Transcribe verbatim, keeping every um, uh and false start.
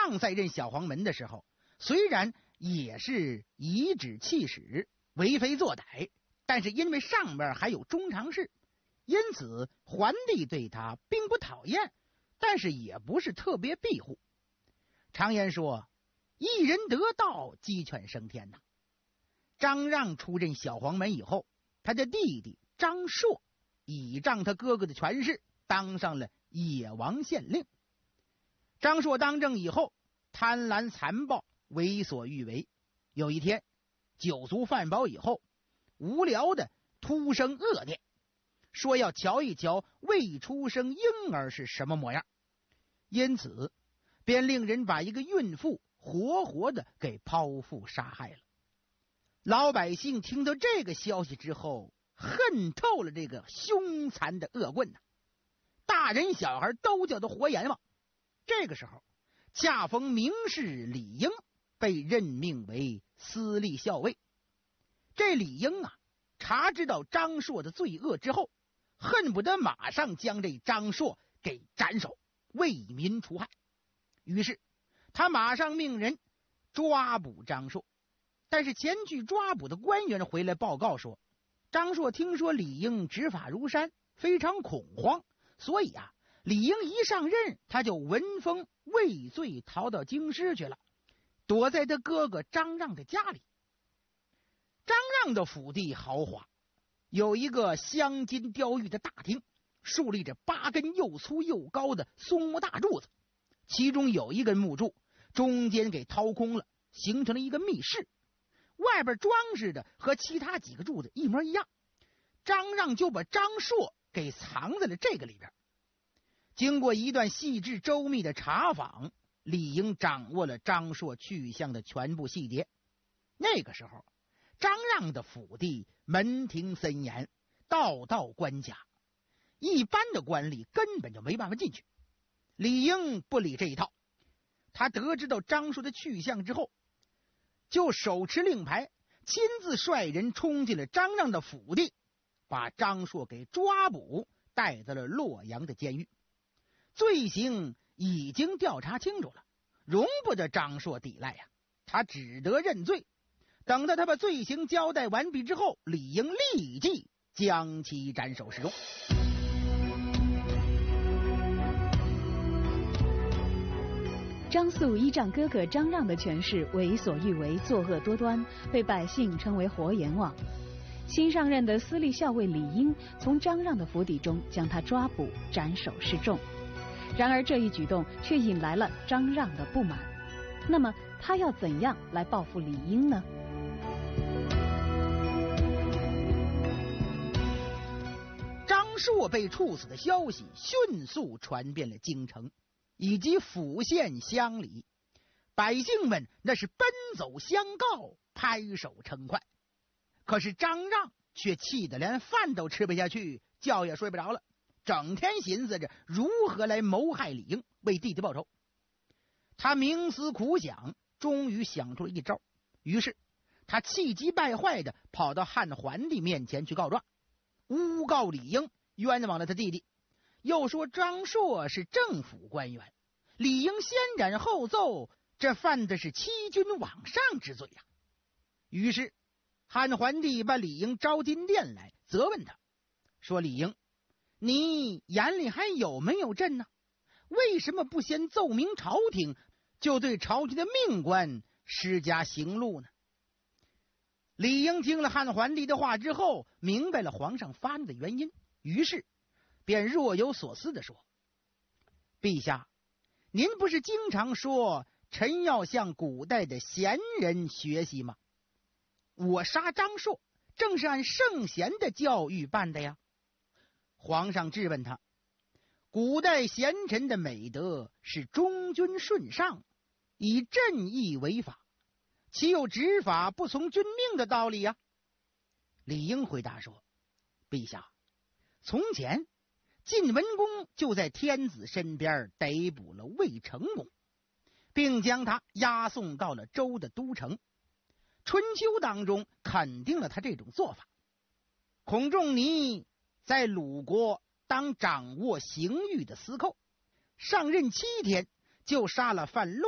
让在任小黄门的时候，虽然也是颐指气使、为非作歹，但是因为上边还有中常侍，因此桓帝对他并不讨厌，但是也不是特别庇护。常言说，一人得道，鸡犬升天呐。张让出任小黄门以后，他的弟弟张硕倚仗他哥哥的权势，当上了野王县令。张硕当政以后，贪婪残暴，为所欲为。有一天，酒足饭饱以后，无聊的突生恶念，说要瞧一瞧未出生婴儿是什么模样，因此便令人把一个孕妇活活的给剖腹杀害了。老百姓听到这个消息之后，恨透了这个凶残的恶棍呐，大人小孩都叫他活阎王。这个时候，恰逢名士李应被任命为司隶校尉。这李应啊，察知到张硕的罪恶之后，恨不得马上将这张硕给斩首，为民除害。于是他马上命人抓捕张硕。但是前去抓捕的官员回来报告说，张硕听说李应执法如山，非常恐慌，所以啊，李应一上任，他就闻风畏罪逃到京师去了，躲在他哥哥张让的家里。张让的府邸豪华，有一个镶金雕玉的大厅，竖立着八根又粗又高的松木大柱子，其中有一根木柱中间给掏空了，形成了一个密室，外边装饰的和其他几个柱子一模一样。张让就把张硕给藏在了这个里边。经过一段细致周密的查访，李应掌握了张硕去向的全部细节。那个时候，张让的府邸门庭森严，道道关卡，一般的官吏根本就没办法进去。李应不理这一套，他得知到张硕的去向之后，就手持令牌，亲自率人冲进了张让的府邸，把张硕给抓捕，带到了洛阳的监狱。罪行已经调查清楚了，容不得张硕抵赖呀、啊，他只得认罪。等到他把罪行交代完毕之后，李应立即将其斩首示众。 张肃依仗哥哥张让的权势，为所欲为，作恶多端，被百姓称为活阎王。新上任的司隶校尉李应从张让的府邸中将他抓捕，斩首示众。然而这一举动却引来了张让的不满。那么他要怎样来报复李应呢？ 张硕被处死的消息迅速传遍了京城以及府县乡里，百姓们那是奔走相告，拍手称快。可是张让却气得连饭都吃不下去，觉也睡不着了，整天寻思着如何来谋害李应，为弟弟报仇。他冥思苦想，终于想出了一招。于是他气急败坏的跑到汉桓帝面前去告状，诬告李应冤枉了他弟弟，又说张硕是政府官员，李应先斩后奏，这犯的是欺君罔上之罪呀、啊。于是汉桓帝把李应召进殿来，责问他说，李应，你眼里还有没有朕呢？为什么不先奏明朝廷，就对朝廷的命官施加刑戮呢？李应听了汉桓帝的话之后，明白了皇上发怒的原因，于是便若有所思地说，陛下，您不是经常说臣要向古代的贤人学习吗？我杀张硕正是按圣贤的教育办的呀。皇上质问他，古代贤臣的美德是忠君顺上，以正义为法，岂有执法不从君命的道理呀、啊？李应回答说，陛下，从前晋文公就在天子身边逮捕了魏成公，并将他押送到了周的都城。春秋当中肯定了他这种做法。孔仲尼在鲁国当掌握刑狱的司寇，上任七天就杀了犯乱